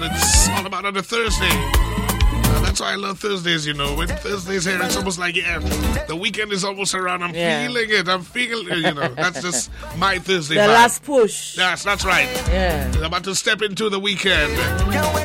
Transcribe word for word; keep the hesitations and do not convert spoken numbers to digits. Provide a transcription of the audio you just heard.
It's all about on a Thursday. Uh, that's why I love Thursdays, you know. When Thursday's here, it's almost like, yeah, the weekend is almost around. I'm Yeah. feeling it. I'm feeling it, you know. That's just my Thursday The vibe. last push. Yes, that's right. Yeah. I'm about to step into the weekend.